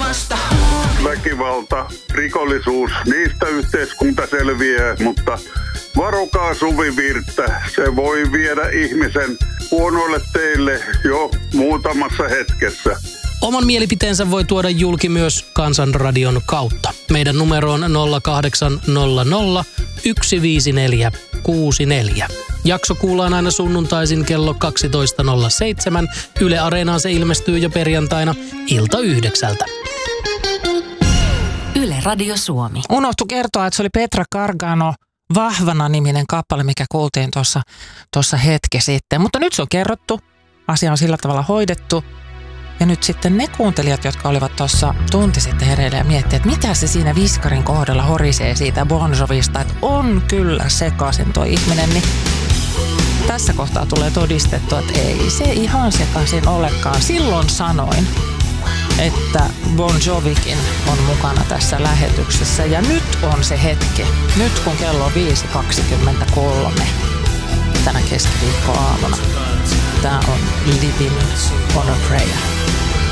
ilmasta. Väkivalta, rikollisuus, niistä yhteiskunta selviää, mutta varokaa suvivirttä. Se voi viedä ihmisen huonoille teille jo muutamassa hetkessä. Oman mielipiteensä voi tuoda julki myös Kansanradion kautta. Meidän numero on 0800 154 64. Jakso kuullaan aina sunnuntaisin kello 12.07. Yle Areenaan se ilmestyy jo perjantaina ilta 9. Yle Radio Suomi. Unohtu kertoa, että se oli Petra Gargano, Vahvana -niminen kappale, mikä kuultiin tuossa hetki sitten. Mutta nyt se on kerrottu, asia on sillä tavalla hoidettu. Ja nyt sitten ne kuuntelijat, jotka olivat tuossa tunti sitten hereillä ja miettivät, että mitä se siinä viskarin kohdalla horisee siitä Bon Jovista, että on kyllä sekaisin tuo ihminen, niin tässä kohtaa tulee todistettua, että ei se ihan sekaisin olekaan. Silloin sanoin, että Bon Jovikin on mukana tässä lähetyksessä ja nyt on se hetki. Nyt kun kello on 5.23 tänä keskiviikkoaamuna. Tää on Living on a Prayer.